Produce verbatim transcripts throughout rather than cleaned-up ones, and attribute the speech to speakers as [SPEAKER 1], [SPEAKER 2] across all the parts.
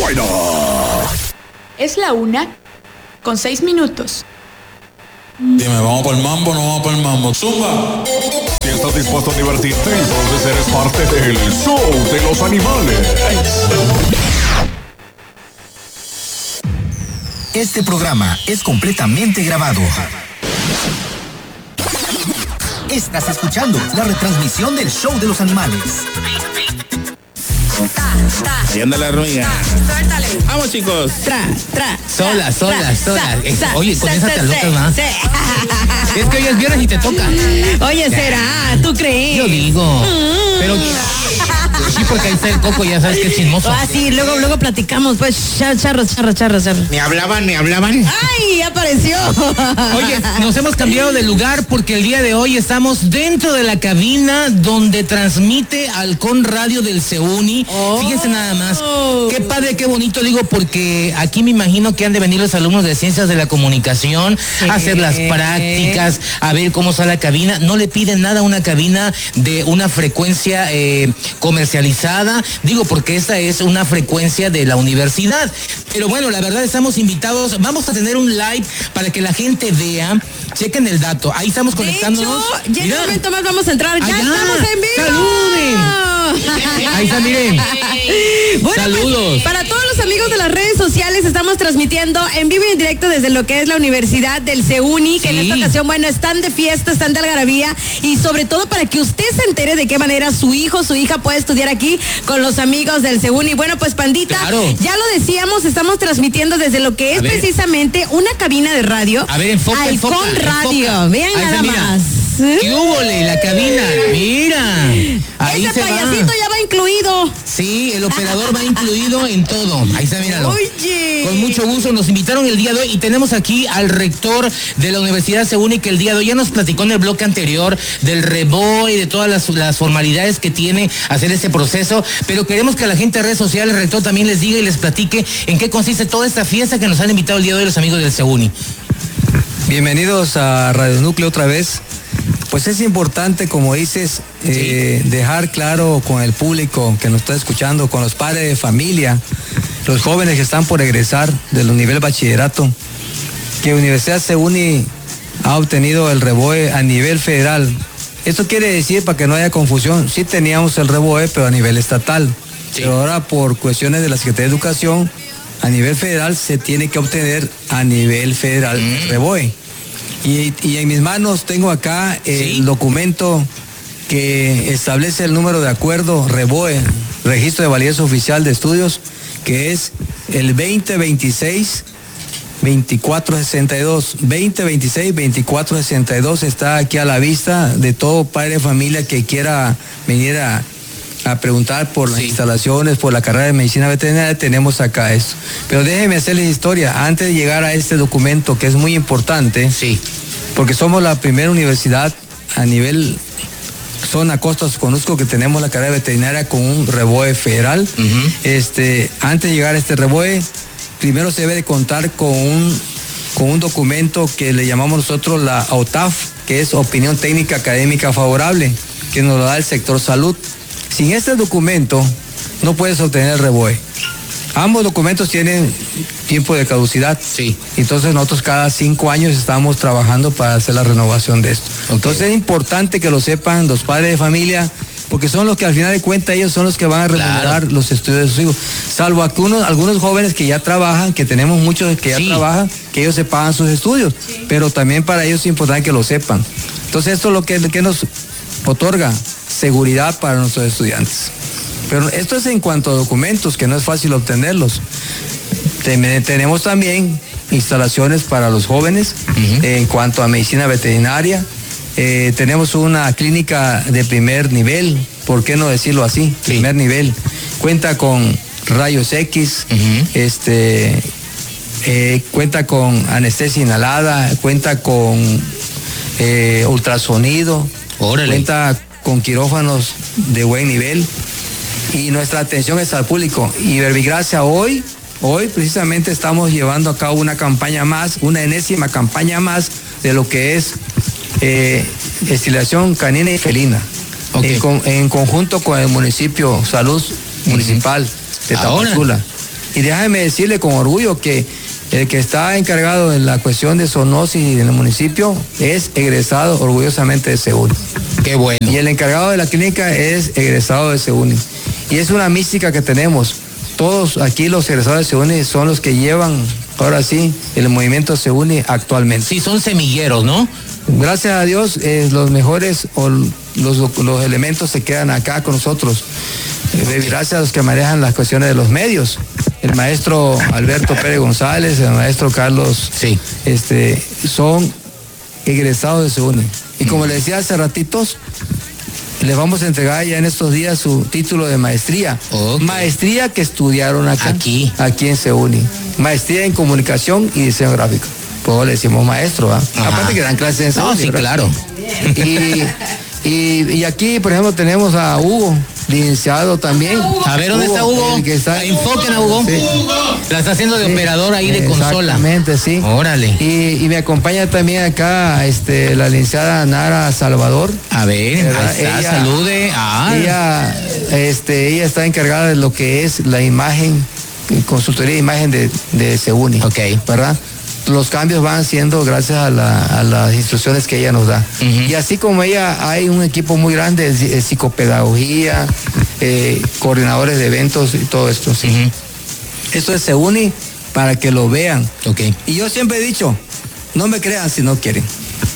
[SPEAKER 1] Buena.
[SPEAKER 2] Es la una con seis minutos.
[SPEAKER 3] Dime, ¿vamos para el mambo o no vamos para el mambo? ¡Zumba!
[SPEAKER 1] Si estás dispuesto a divertirte, entonces eres parte del show de los animales.
[SPEAKER 4] Este programa es completamente grabado. Estás escuchando la retransmisión del show de los animales.
[SPEAKER 5] Ahí anda la hormiga.
[SPEAKER 6] Suéltale.
[SPEAKER 5] Vamos, chicos.
[SPEAKER 6] Tra, tra.
[SPEAKER 7] Sola, sola,
[SPEAKER 6] tra,
[SPEAKER 7] sola.
[SPEAKER 6] tra,
[SPEAKER 7] Es-
[SPEAKER 6] tra,
[SPEAKER 7] Oye,
[SPEAKER 6] tra,
[SPEAKER 7] comiénzate
[SPEAKER 6] tra,
[SPEAKER 7] a locas,
[SPEAKER 6] tra,
[SPEAKER 7] ¿va?
[SPEAKER 6] tra.
[SPEAKER 7] Es que hoy es viernes y te toca.
[SPEAKER 6] Oye, será, ¿tú crees?
[SPEAKER 7] Yo digo.
[SPEAKER 6] Mm.
[SPEAKER 7] Pero sí, porque ahí está el coco, ya sabes que es chismoso.
[SPEAKER 6] Ah, sí, luego, luego platicamos, pues, char- charros, charros, charros, charros.
[SPEAKER 5] Me hablaban, me hablaban.
[SPEAKER 6] ¡Ay, ya apareció!
[SPEAKER 7] Oye, nos hemos cambiado de lugar porque el día de hoy estamos dentro de la cabina donde transmite Halcón Radio del CEUNI.
[SPEAKER 6] Oh.
[SPEAKER 7] Fíjense nada más. Qué padre, qué bonito, digo, porque aquí me imagino que han de venir los alumnos de Ciencias de la Comunicación
[SPEAKER 6] Sí.
[SPEAKER 7] a hacer las prácticas, a ver cómo está la cabina. No le piden nada a una cabina de una frecuencia eh, comercializada, digo, porque esta es una frecuencia de la universidad. Pero bueno, la verdad estamos invitados, vamos a tener un live para que la gente vea, chequen el dato, ahí estamos conectándonos.
[SPEAKER 6] De hecho, ya en
[SPEAKER 7] Mira.
[SPEAKER 6] un momento más vamos a entrar, ya
[SPEAKER 7] Allá.
[SPEAKER 6] estamos en vivo.
[SPEAKER 7] ¡Saluden! Ahí está, miren.
[SPEAKER 6] Bueno,
[SPEAKER 7] Saludos.
[SPEAKER 6] pues, para todos los amigos de las redes sociales, estamos transmitiendo en vivo y en directo desde lo que es la Universidad del CEUNI, que
[SPEAKER 7] Sí.
[SPEAKER 6] en esta ocasión, bueno, están de fiesta, están de algarabía, y sobre todo para que usted se entere de qué manera su hijo, su hija puede estudiar aquí con los amigos del CEUNI. Bueno, pues, Pandita,
[SPEAKER 7] Claro.
[SPEAKER 6] ya lo decíamos, estamos transmitiendo desde lo que es
[SPEAKER 7] A ver.
[SPEAKER 6] precisamente una cabina de radio.
[SPEAKER 7] A ver, enfoca,
[SPEAKER 6] Halcón
[SPEAKER 7] enfoca,
[SPEAKER 6] Radio.
[SPEAKER 7] enfoca.
[SPEAKER 6] Vean
[SPEAKER 7] Ahí
[SPEAKER 6] nada
[SPEAKER 7] está, mira.
[SPEAKER 6] más.
[SPEAKER 7] ¿Qué húbole? La cabina, mira. Ahí
[SPEAKER 6] Ese
[SPEAKER 7] se
[SPEAKER 6] payasito
[SPEAKER 7] va.
[SPEAKER 6] ya va incluido.
[SPEAKER 7] Sí, el operador va incluido en todo. Ahí está, míralo.
[SPEAKER 6] Oye.
[SPEAKER 7] Con mucho gusto, nos invitaron el día de hoy y tenemos aquí al rector de la Universidad CEUNI, que el día de hoy ya nos platicó en el bloque anterior del REBOE y de todas las, las formalidades que tiene hacer este proceso, pero queremos que la gente de redes sociales, el rector, también les diga y les platique en qué consiste toda esta fiesta que nos han invitado el día de hoy los amigos del CEUNI.
[SPEAKER 8] Bienvenidos a Radio Núcleo otra vez. Pues es importante, como dices, eh, dejar claro con el público que nos está escuchando, con los padres de familia, los jóvenes que están por egresar del nivel bachillerato, que Universidad CEUNI ha obtenido el REBOE a nivel federal. Esto quiere decir, para que no haya confusión, sí teníamos el REBOE, pero a nivel estatal.
[SPEAKER 7] Sí.
[SPEAKER 8] Pero ahora, por cuestiones de la Secretaría de Educación, a nivel federal se tiene que obtener a nivel federal
[SPEAKER 7] Mm.
[SPEAKER 8] el REBOE. Y, y en mis manos tengo acá el
[SPEAKER 7] Sí.
[SPEAKER 8] documento que establece el número de acuerdo REBOE, Registro de Validez Oficial de Estudios, que es el veinte veintiséis veinticuatro sesenta y dos. veinte veintiséis veinticuatro sesenta y dos está aquí a la vista de todo padre de familia que quiera venir a, a preguntar por las
[SPEAKER 7] Sí.
[SPEAKER 8] instalaciones, por la carrera de medicina veterinaria. Tenemos acá esto. Pero déjenme hacerles historia antes de llegar a este documento, que es muy importante.
[SPEAKER 7] Sí.
[SPEAKER 8] Porque somos la primera universidad a nivel zona Costa Conusco que tenemos la carrera veterinaria con un REBOE federal.
[SPEAKER 7] Ujú.
[SPEAKER 8] Este, antes de llegar a este REBOE, primero se debe de contar con un, con un documento que le llamamos nosotros la O T A F, que es Opinión Técnica Académica Favorable, que nos lo da el sector salud. Sin este documento no puedes obtener el REBOE. Ambos documentos tienen tiempo de caducidad.
[SPEAKER 7] Sí.
[SPEAKER 8] Entonces nosotros cada cinco años estamos trabajando para hacer la renovación de esto.
[SPEAKER 7] Ok.
[SPEAKER 8] Entonces es importante que lo sepan los padres de familia, porque son los que al final de cuentas ellos son los que van a remunerar
[SPEAKER 7] Claro.
[SPEAKER 8] los estudios de sus hijos. Salvo algunos, algunos jóvenes que ya trabajan, que tenemos muchos que ya
[SPEAKER 7] Sí.
[SPEAKER 8] trabajan, que ellos se pagan sus estudios. Pero también para ellos es importante que lo sepan. Entonces esto es lo que, que nos otorga seguridad para nuestros estudiantes. Pero esto es en cuanto a documentos, que no es fácil obtenerlos. Tem- tenemos también instalaciones para los jóvenes.
[SPEAKER 7] Ujú.
[SPEAKER 8] En cuanto a medicina veterinaria, eh, tenemos una clínica de primer nivel, ¿por qué no decirlo así?
[SPEAKER 7] Sí.
[SPEAKER 8] Primer nivel. Cuenta con rayos X,
[SPEAKER 7] Ujú.
[SPEAKER 8] este, eh, cuenta con anestesia inhalada, cuenta con eh, ultrasonido,
[SPEAKER 7] Órale.
[SPEAKER 8] cuenta con quirófanos de buen nivel. Y nuestra atención es al público. Y Verbigracia hoy, hoy precisamente estamos llevando a cabo una campaña más, una enésima campaña más de lo que es eh, estilación canina y felina.
[SPEAKER 7] Ok.
[SPEAKER 8] En, con- en conjunto con el municipio Salud Municipal de
[SPEAKER 7] Ahora.
[SPEAKER 8] Tapachula. Y déjame decirle con orgullo que el que está encargado de la cuestión de zoonosis en el municipio es egresado orgullosamente de SEUNI.
[SPEAKER 7] Qué bueno.
[SPEAKER 8] Y el encargado de la clínica es egresado de SEUNI. Y es una mística que tenemos. Todos aquí los egresados de SEUNI son los que llevan, ahora sí, el movimiento SEUNI actualmente.
[SPEAKER 7] Sí, son semilleros, ¿no?
[SPEAKER 8] Gracias a Dios, eh, los mejores o los, los elementos se quedan acá con nosotros. Eh, gracias a los que manejan las cuestiones de los medios. El maestro Alberto Pérez González, el maestro Carlos,
[SPEAKER 7] sí.
[SPEAKER 8] este, son egresados de SEUNI. Y como les decía hace ratitos, les vamos a entregar ya en estos días su título de maestría. Okay. Maestría que estudiaron acá,
[SPEAKER 7] aquí,
[SPEAKER 8] aquí en SEUNI. Maestría en comunicación y diseño gráfico. Pues le decimos maestro, ¿ah? Aparte que dan clases en SEUNI.
[SPEAKER 7] No, sí, ¿verdad? Claro.
[SPEAKER 8] Y, y, y aquí, por ejemplo, tenemos a Hugo, licenciado también.
[SPEAKER 7] A ver, ¿dónde Hugo, está Hugo?
[SPEAKER 8] Que está...
[SPEAKER 7] Enfoquen a Hugo. Sí. La está haciendo de sí. operador ahí de consola.
[SPEAKER 8] Exactamente, sí.
[SPEAKER 7] Órale.
[SPEAKER 8] Y, y me acompaña también acá este, la licenciada Nara Salvador.
[SPEAKER 7] A ver, ahí está, ella, salude. Ah.
[SPEAKER 8] Ella, este, ella está encargada de lo que es la imagen, consultoría de imagen de, de SEUNI.
[SPEAKER 7] Ok.
[SPEAKER 8] ¿Verdad? Los cambios van siendo gracias a, la, a las instrucciones que ella nos da. Uh-huh. Y así como ella, hay un equipo muy grande de psicopedagogía, eh, coordinadores de eventos y todo esto. ¿Sí? Uh-huh. Esto es SEUNI para que lo vean.
[SPEAKER 7] Okay.
[SPEAKER 8] Y yo siempre he dicho, no me crean si no quieren.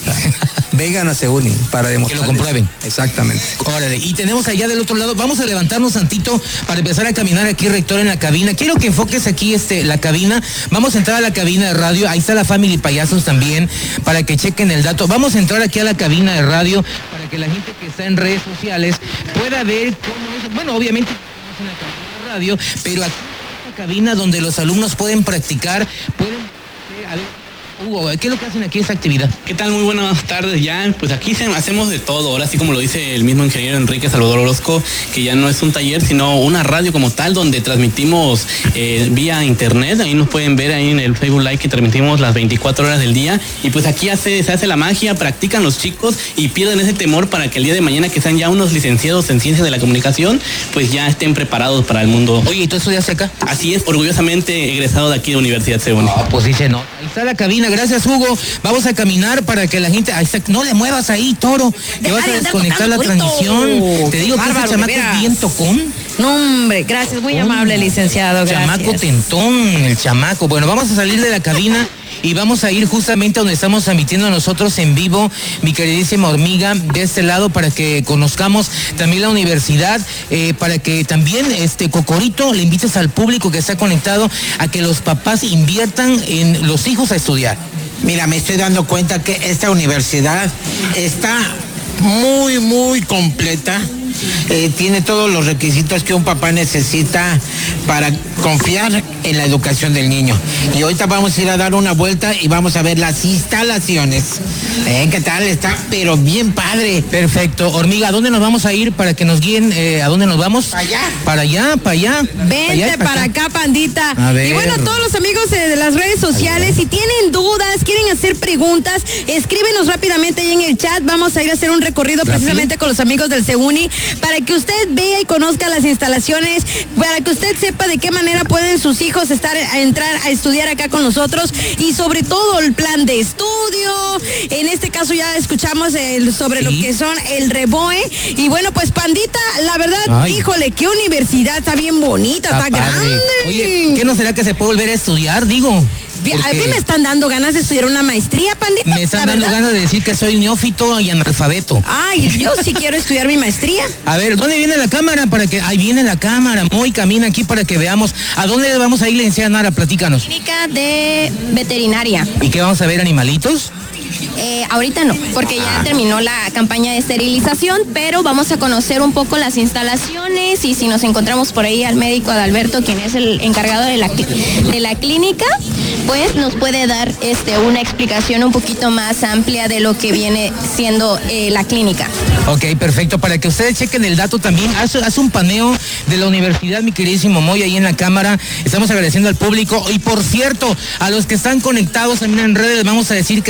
[SPEAKER 8] Vengan a SEUNI para demostrar.
[SPEAKER 7] Que lo comprueben.
[SPEAKER 8] Exactamente.
[SPEAKER 7] Órale, y tenemos allá del otro lado, vamos a levantarnos tantito para empezar a caminar aquí, rector, en la cabina. Quiero que enfoques aquí este, la cabina. Vamos a entrar a la cabina de radio. Ahí está la Family Payasos también, para que chequen el dato. Vamos a entrar aquí a la cabina de radio para que la gente que está en redes sociales pueda ver cómo es. Bueno, obviamente estamos en la cabina de radio, pero aquí en esta cabina donde los alumnos pueden practicar, pueden a ver. Hugo, ¿qué es lo que hacen aquí esa actividad?
[SPEAKER 9] ¿Qué tal? Muy buenas tardes ya. Pues aquí se, hacemos de todo. Ahora sí, como lo dice el mismo ingeniero Enrique Salvador Orozco, que ya no es un taller, sino una radio como tal, donde transmitimos eh, vía internet. Ahí nos pueden ver ahí en el Facebook Live que transmitimos las veinticuatro horas del día. Y pues aquí hace, se hace la magia, practican los chicos y pierden ese temor para que el día de mañana, que sean ya unos licenciados en ciencias de la comunicación, pues ya estén preparados para el mundo.
[SPEAKER 7] Oye, ¿y tú estudiaste acá?
[SPEAKER 9] Así es, orgullosamente egresado de aquí de Universidad SEUNI.
[SPEAKER 7] Ah, pues dice no. Ahí está la cabina. Gracias, Hugo. Vamos a caminar para que la gente... Ahí está, no le muevas ahí, toro. Que vas a desconectar la transmisión. Te digo que ese chamaco es bien tocón.
[SPEAKER 6] No, hombre, gracias. Muy oh, amable, licenciado. Gracias.
[SPEAKER 7] Chamaco tentón, el chamaco. Bueno, vamos a salir de la cabina y vamos a ir justamente donde estamos transmitiendo nosotros en vivo, mi queridísima hormiga, de este lado, para que conozcamos también la universidad, eh, para que también, este Cocorito, le invites al público que está conectado a que los papás inviertan en los hijos a estudiar.
[SPEAKER 10] Mira, me estoy dando cuenta que esta universidad está muy, muy completa. Eh, tiene todos los requisitos que un papá necesita para confiar en la educación del niño. Y ahorita vamos a ir a dar una vuelta y vamos a ver las instalaciones. Eh, ¿Qué tal? Está, pero bien padre.
[SPEAKER 7] Perfecto. Hormiga, ¿a dónde nos vamos a ir para que nos guíen? Eh, ¿A dónde nos vamos?
[SPEAKER 10] Para allá.
[SPEAKER 7] Para allá, para allá.
[SPEAKER 6] Vente para, allá, para, para acá, acá, pandita.
[SPEAKER 7] A ver.
[SPEAKER 6] Y bueno, todos los amigos de las redes sociales, si tienen dudas, quieren hacer preguntas, escríbenos rápidamente ahí en el chat. Vamos a ir a hacer un recorrido ¿Rápido? precisamente con los amigos del SEUNI, para que usted vea y conozca las instalaciones, para que usted sepa de qué manera pueden sus hijos estar a entrar a estudiar acá con nosotros, y sobre todo el plan de estudio. En este caso ya escuchamos el, sobre sí. lo que son el REBOE. Y bueno, pues pandita, la verdad, Ay. híjole, qué universidad, está bien bonita, está, está grande.
[SPEAKER 7] Oye, ¿qué no será que se puede volver a estudiar? Digo.
[SPEAKER 6] A mí me están dando ganas de estudiar una maestría, pandita.
[SPEAKER 7] Me están dando ganas de decir que soy neófito y analfabeto.
[SPEAKER 6] Ay, yo sí quiero estudiar mi maestría.
[SPEAKER 7] A ver, ¿dónde viene la cámara? Para que ahí viene la cámara. Muy camina aquí para que veamos. ¿A dónde vamos a ir, licenciada Nara? Platícanos.
[SPEAKER 11] Clínica de veterinaria.
[SPEAKER 7] ¿Y qué vamos a ver, animalitos?
[SPEAKER 11] Eh, ahorita no, porque ya terminó la campaña de esterilización, pero vamos a conocer un poco las instalaciones, y si nos encontramos por ahí al médico Adalberto, quien es el encargado de la, de la clínica, pues nos puede dar este, una explicación un poquito más amplia de lo que viene siendo eh, la clínica.
[SPEAKER 7] Ok, perfecto. Para que ustedes chequen el dato también, hace, hace un paneo de la universidad, mi queridísimo Moy, ahí en la cámara. Estamos agradeciendo al público. Y por cierto, a los que están conectados también en redes, les vamos a decir que estamos dando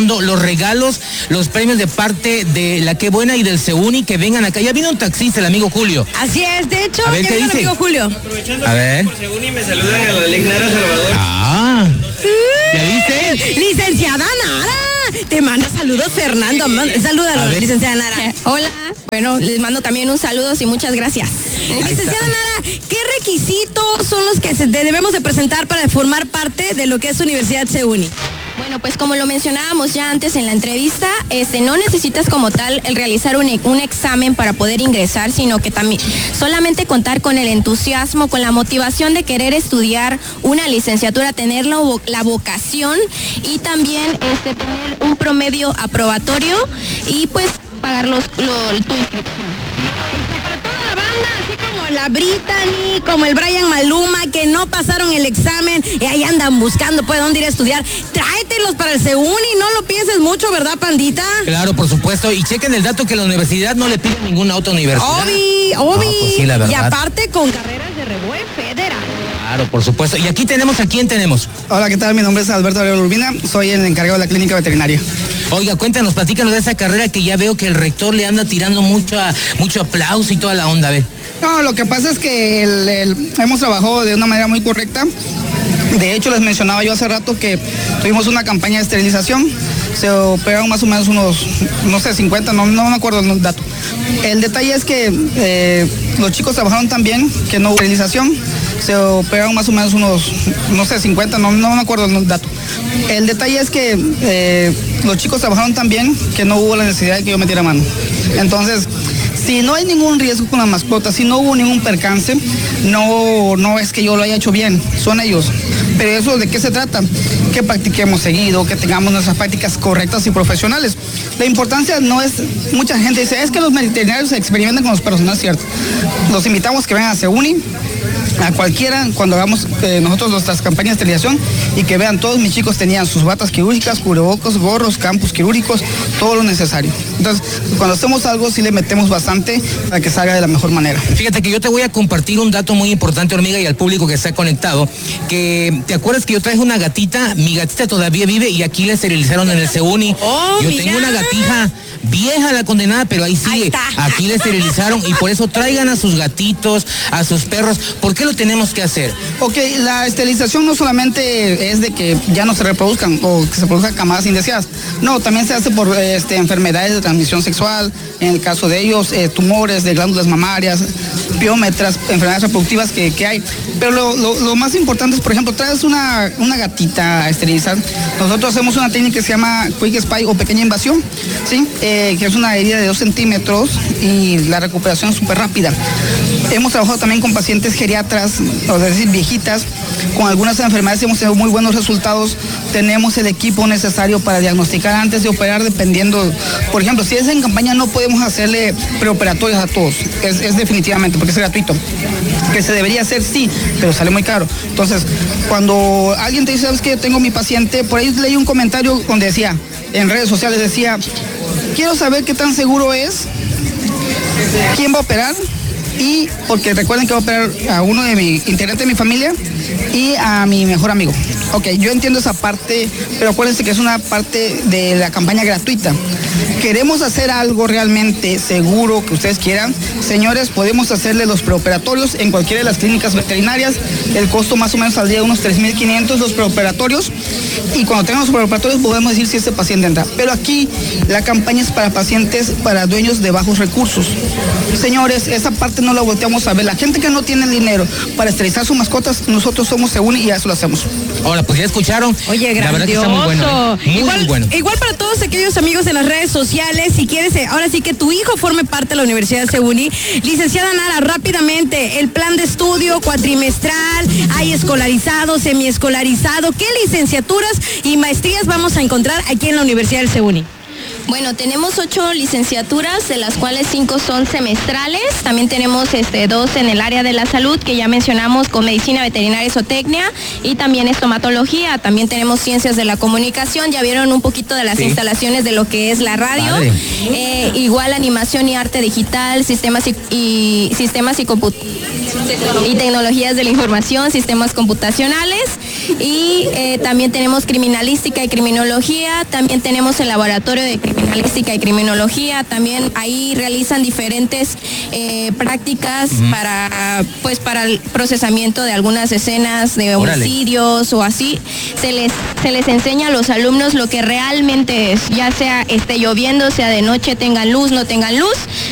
[SPEAKER 7] fondo, los regalos, los premios de parte de La Qué Buena y del Seuni, que vengan acá. Ya vino un taxista, el amigo Julio.
[SPEAKER 6] Así es, de hecho,
[SPEAKER 7] a ver,
[SPEAKER 6] ya
[SPEAKER 7] ¿qué
[SPEAKER 6] vino
[SPEAKER 7] dice?
[SPEAKER 6] el amigo Julio.
[SPEAKER 7] A ver.
[SPEAKER 12] Seuni me saludan a la Lignara Salvador.
[SPEAKER 7] Ah. ¿Ya viste?
[SPEAKER 6] Licenciada Nara, te manda saludos Fernando. Salúdalo, licenciada Nara.
[SPEAKER 11] Hola, bueno, les mando también un saludo y muchas gracias.
[SPEAKER 6] Licenciada Nara, ¿qué requisitos son los que se debemos de presentar para formar parte de lo que es Universidad Seuni?
[SPEAKER 11] Bueno, pues como lo mencionábamos ya antes en la entrevista, este, no necesitas como tal el realizar un, un examen para poder ingresar, sino que también solamente contar con el entusiasmo, con la motivación de querer estudiar una licenciatura, tener la, la vocación y también este, tener un promedio aprobatorio y pues pagar los, lo, tu inscripción.
[SPEAKER 6] La Brittany, como el Brian Maluma, que no pasaron el examen y ahí andan buscando pues dónde ir a estudiar. Tráetelos para el Seuni, no lo pienses mucho, ¿verdad, pandita?
[SPEAKER 7] Claro, por supuesto, y chequen el dato que la universidad no le pide ninguna otra universidad.
[SPEAKER 6] Obi, obi.
[SPEAKER 7] No, pues sí, la verdad.
[SPEAKER 6] Y aparte con carreras de Rebue Federal.
[SPEAKER 7] Claro, por supuesto. Y aquí tenemos, ¿a quién tenemos?
[SPEAKER 13] Hola, ¿qué tal? Mi nombre es Alberto Arevalo Urbina, soy el encargado de la clínica veterinaria.
[SPEAKER 7] Oiga, cuéntanos, platícanos de esa carrera que ya veo que el rector le anda tirando mucho, mucho aplauso y toda la onda, a ver.
[SPEAKER 13] No, lo que pasa es que el, el, hemos trabajado de una manera muy correcta. De hecho, les mencionaba yo hace rato que tuvimos una campaña de esterilización. Se operaron más o menos unos, no sé, cincuenta, no, no me acuerdo el dato. El detalle es que eh, los chicos trabajaron tan bien que no hubo esterilización. Se operaron más o menos unos, no sé, cincuenta, no, no me acuerdo el dato. El detalle es que eh, los chicos trabajaron tan bien que no hubo la necesidad de que yo metiera mano. Entonces, si no hay ningún riesgo con la mascota, si no hubo ningún percance, no, no es que yo lo haya hecho bien, son ellos. Pero eso, ¿de qué se trata? Que practiquemos seguido, que tengamos nuestras prácticas correctas y profesionales. La importancia no es, mucha gente dice, es que los veterinarios se experimentan con los perros, no es cierto. Los invitamos que vengan a Seuni, a cualquiera, cuando hagamos eh, nosotros nuestras campañas de esterilización y que vean, todos mis chicos tenían sus batas quirúrgicas, cubrebocas, gorros, campos quirúrgicos, todo lo necesario. Entonces, cuando hacemos algo, sí le metemos bastante para que salga de la mejor manera.
[SPEAKER 7] Fíjate que yo te voy a compartir un dato muy importante, hormiga, y al público que está conectado, que te acuerdas que yo traje una gatita, mi gatita todavía vive y aquí la esterilizaron en el Seuni.
[SPEAKER 6] Oh,
[SPEAKER 7] yo
[SPEAKER 6] mira.
[SPEAKER 7] tengo una gatija vieja la condenada, pero ahí sigue. Ahí aquí la esterilizaron y por eso traigan a sus gatitos, a sus perros. ¿Por qué lo tenemos que hacer?
[SPEAKER 13] Ok, la esterilización no solamente es de que ya no se reproduzcan o que se produzcan camadas indeseadas. No, también se hace por este, enfermedades de transmisión sexual, en el caso de ellos, eh, tumores de glándulas mamarias, piómetras, enfermedades reproductivas que, que hay. Pero lo, lo, lo más importante es, por ejemplo, traes una, una gatita a esterilizar. Nosotros hacemos una técnica que se llama Quick Spy o pequeña invasión, ¿sí? Eh, que es una herida de dos centímetros y la recuperación es súper rápida. Hemos trabajado también con pacientes geriatras, o es decir, viejitas, con algunas enfermedades hemos tenido muy buenos resultados. Tenemos el equipo necesario para diagnosticar antes de operar, dependiendo. Por ejemplo, si es en campaña, no podemos hacerle preoperatorios a todos, es, es definitivamente, porque es gratuito. Que se debería hacer, sí, pero sale muy caro. Entonces, cuando alguien te dice, ¿sabes qué? Yo tengo mi paciente, por ahí leí un comentario donde decía, en redes sociales decía, quiero saber qué tan seguro es, quién va a operar, y porque recuerden que voy a operar a uno de mi integrante de mi familia y a mi mejor amigo. Ok, yo entiendo esa parte, pero acuérdense que es una parte de la campaña gratuita. Queremos hacer algo realmente seguro que ustedes quieran. Señores, podemos hacerle los preoperatorios en cualquiera de las clínicas veterinarias. El costo más o menos saldría de unos tres mil quinientos los preoperatorios. Y cuando tengamos los preoperatorios podemos decir si este paciente entra. Pero aquí la campaña es para pacientes, para dueños de bajos recursos. Señores, esa parte no la volteamos a ver. La gente que no tiene el dinero para esterilizar sus mascotas, nosotros somos Seuni y eso lo hacemos.
[SPEAKER 7] Ahora, pues ya escucharon.
[SPEAKER 6] Oye, grandioso.
[SPEAKER 7] La verdad que está muy bueno, ¿eh? Muy,
[SPEAKER 6] igual,
[SPEAKER 7] muy bueno.
[SPEAKER 6] Igual para todos aquellos amigos en las redes sociales, si quieres, eh, ahora sí que tu hijo forme parte de la Universidad Seuni. Licenciada Nara, rápidamente, el plan de estudio cuatrimestral, hay escolarizado, semiescolarizado, ¿qué licenciaturas y maestrías vamos a encontrar aquí en la Universidad del Seuni?
[SPEAKER 11] Bueno, tenemos ocho licenciaturas, de las cuales cinco son semestrales. También tenemos este, dos en el área de la salud, que ya mencionamos, con medicina veterinaria y zootecnia, y también estomatología. También tenemos ciencias de la comunicación. Ya vieron un poquito de las sí. instalaciones de lo que es la radio. Eh, igual animación y arte digital, sistemas y, y sistemas y, comput y tecnologías de la información, sistemas computacionales. Y eh, también tenemos criminalística y criminología. También tenemos el laboratorio de criminalística y criminología. También ahí realizan diferentes eh, prácticas uh-huh. para pues para el procesamiento de algunas escenas de homicidios Órale. o así. Se les se les enseña a los alumnos lo que realmente es, ya sea esté lloviendo, sea de noche, tengan luz, no tengan luz.